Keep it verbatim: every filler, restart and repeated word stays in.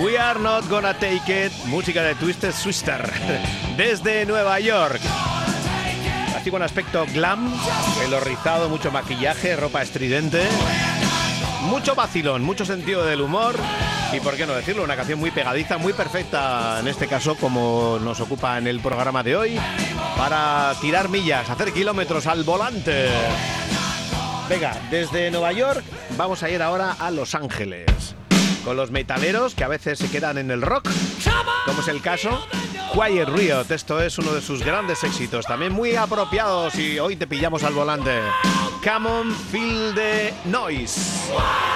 We Are Not Gonna Take It, música de Twisted Sister, desde Nueva York. Así con aspecto glam, pelo rizado, mucho maquillaje, ropa estridente, mucho vacilón, mucho sentido del humor y, por qué no decirlo, una canción muy pegadiza, muy perfecta, en este caso, como nos ocupa en el programa de hoy, para tirar millas, hacer kilómetros al volante. Venga, desde Nueva York vamos a ir ahora a Los Ángeles, con los metaleros que a veces se quedan en el rock, como es el caso Quiet Riot. Esto es uno de sus grandes éxitos, también muy apropiado si hoy te pillamos al volante. Come on, feel the noise.